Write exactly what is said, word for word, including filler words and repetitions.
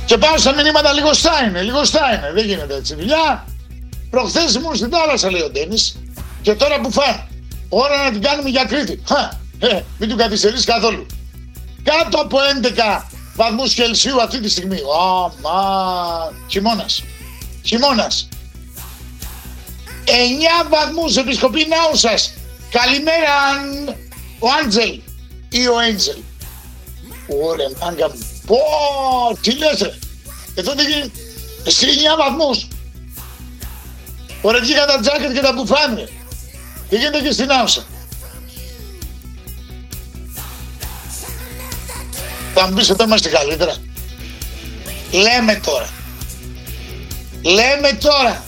Και πάω στα μηνύματα, λιγοστά είναι, λιγοστά είναι. Δεν γίνεται έτσι δουλειά. Προχθές ήμουν στην θάλασσα, λέει ο Ντένις, και τώρα που φάνε. Ώρα να την κάνουμε για Κρήτη. Χα, ε, μην του καθυστερείς καθόλου. Κάτω από έντεκα βαθμούς Κελσίου αυτή τη στιγμή. Αμά, χειμώνας. Χειμώνας. εννιά βαθμούς Επισκοπή Νάουσας. Καλημέρα ο Άντζελ ή ο Έντζελ. Ωραία, μάγκα μου. Πω, τι λες ρε. Εδώ δεν γίνει. Εσύ εννιά βαθμούς. Ωραία, βγήκα τα τζάκετ και τα μπουφάν ρε. Τι γίνεται και στην Άουσα. Θα μου πεις εδώ είμαστε καλύτερα. Λέμε τώρα. Λέμε τώρα.